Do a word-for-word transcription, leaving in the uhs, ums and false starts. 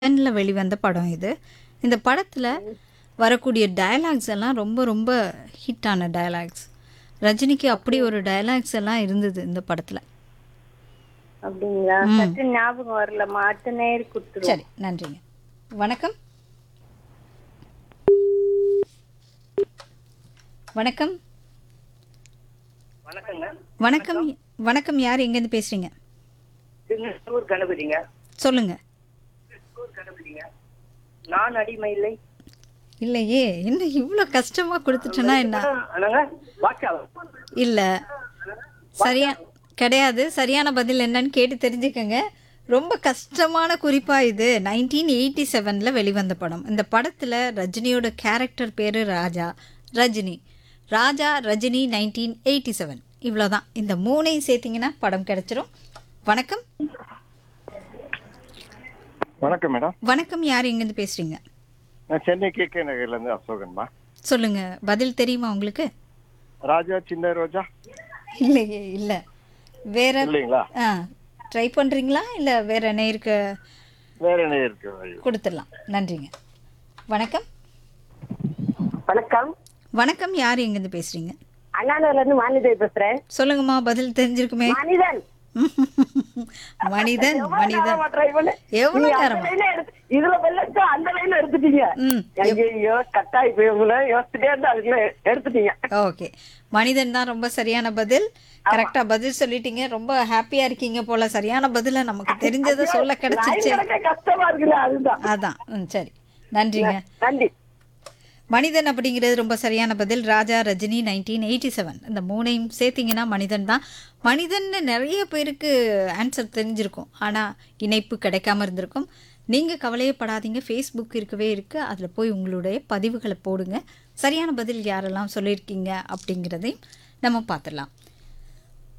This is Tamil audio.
ல வெளிவந்த படம் இது. இந்த படத்துல வரக்கூடிய டயலாக்ஸ் எல்லாம் ரொம்ப ரொம்ப ஹிட்டான டயலாக்ஸ். ரஜினிக்கு அப்படி ஒரு டயலாக்ஸ் எல்லாம் இருந்தது இந்த படத்துல. அப்படிங்களா? ம். சட்டு ஞாபகம் வரலம்மா. அடுத்த நேர் கொடுத்துருவோம். சரி, நன்றிங்க. வணக்கம். வணக்கம். வணக்கங்க. வணக்கம். வணக்கம். யார் எங்கேருந்து பேசுறீங்க? திருநெல்வேலூர் கணபதிங்க. சொல்லுங்க. திருநெல்வேலூர் கணபதிங்க. நான் அடிமை இல்லை. இல்லையே, என்ன இவ்வளோ கஷ்டமா கொடுத்துட்டேன்னா என்ன? என்னங்க? பாட்ஷா. இல்ல, சரியா கிடையாது. சரியான பதில் என்னன்னு கேட்டு தெரிஞ்சுக்கங்க. ரொம்ப கஷ்டமான குறிப்பா இது. நைன்டீன் எயிட்டி செவனில் வெளிவந்த படம். இந்த படத்தில் ரஜினியோட கேரக்டர் பேர் ராஜா. ரஜினி ராஜா ரஜினி நைன்டீன் எயிட்டி செவன் இவ்வளோதான். இந்த மூணையும் சேர்த்திங்கன்னா படம் கிடைச்சிரும். வணக்கம். வணக்கம் மேடம். வணக்கம். யார் எங்கேருந்து பேசுகிறீங்க? நான் சென்னை கே கே நகர்லேருந்து அசோகன்மா. சொல்லுங்க. பதில் தெரியுமா உங்களுக்கு? ராஜா சின்ன ரோஜா இல்லையே, இல்லை. வேற இல்லைங்களா? ஆ ட்ரை பண்ணுறீங்களா இல்லை வேற நேருக்கு வேற என்ன இருக்கு? கொடுத்துடலாம். நன்றிங்க. வணக்கம். வணக்கம். வணக்கம். யார் எங்கேருந்து பேசுகிறீங்க? அண்ணாநகர்ல இருந்து மாநிலை பேசுறேன். சொல்லுங்கம்மா. பதில் தெரிஞ்சிருக்குமே. மனிதன். மனிதன் மனிதன் try பண்ணு. எவ்வளோ நீ அந்த நேரம்? line அ எடுத்து- இதுல வெள்ளச்சா அந்த லைன்ல எடுத்துட்டீங்க. ம் ஐயோ கட்டாய் போய் யோசிச்சுட்டே இருந்தா அதுக்குள்ள எடுத்துட்டீங்க. ஓகே. மனிதன் தான் ரொம்ப சரியான பதில். கரெக்டாக பதில் சொல்லிட்டீங்க. ரொம்ப ஹாப்பியாக இருக்கீங்க போல. சரியான பதிலை நமக்கு தெரிஞ்சதை சொல்ல line கிடைச்சிச்சு. கிடைக்க கஷ்டமா இருக்குல்ல, அதுதான். அதான். ம் சரி, நன்றிங்க. நன்றி. மனிதன் அப்படிங்கிறது ரொம்ப சரியான பதில். ராஜா ரஜினி நைன்டீன் எயிட்டி செவன் இந்த மூணையும் சேர்த்திங்கன்னா மனிதன் தான். மனிதன்னு நிறைய பேருக்கு ஆன்சர் தெரிஞ்சிருக்கும், ஆனால் இணைப்பு கிடைக்காம இருந்திருக்கும். நீங்கள் கவலையே படாதீங்க. ஃபேஸ்புக் இருக்கவே இருக்குது. அதில் போய் உங்களுடைய பதிவுகளை போடுங்க. சரியான பதில் யாரெல்லாம் சொல்லியிருக்கீங்க அப்படிங்கிறதையும் நம்ம பார்த்துடலாம்.